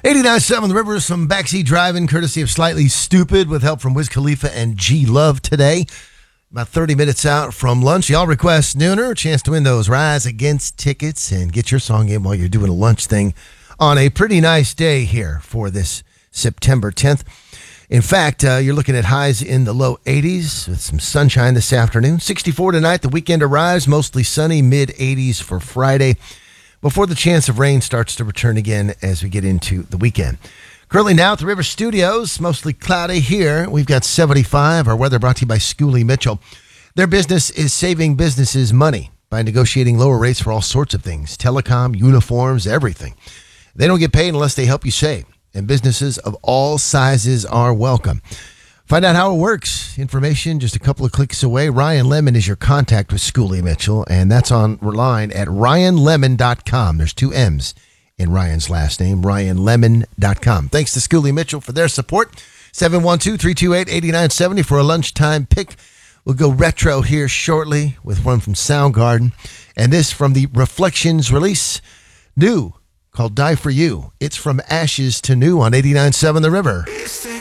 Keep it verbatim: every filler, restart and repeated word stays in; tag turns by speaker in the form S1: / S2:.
S1: eighty-nine point seven The River, some backseat driving courtesy of Slightly Stupid with help from Wiz Khalifa and G Love today. About thirty minutes out from lunch. Y'all request nooner, a chance to win those Rise Against tickets and get your song in while you're doing a lunch thing on a pretty nice day here for this September tenth. In fact, uh, you're looking at highs in the low eighties with some sunshine this afternoon. sixty-four tonight, the weekend arrives, mostly sunny, mid eighties for Friday, before the chance of rain starts to return again as we get into the weekend. Currently now at the River Studios, mostly cloudy here. We've got seventy-five. Our weather brought to you by Schooley Mitchell. Their business is saving businesses money by negotiating lower rates for all sorts of things. Telecom, uniforms, everything. They don't get paid unless they help you save. And businesses of all sizes are welcome. Find out how it works. Information just a couple of clicks away. Ryan Lemon is your contact with Schooley Mitchell, and that's online at ryan lemon dot com. There's two M's in Ryan's last name, ryan lemon dot com. Thanks to Schooley Mitchell for their support. seven one two, three two eight, eight nine seven zero for a lunchtime pick. We'll go retro here shortly with one from Soundgarden, and this from the Reflections release, new, called Die For You. It's From Ashes to New on eighty-nine point seven The River.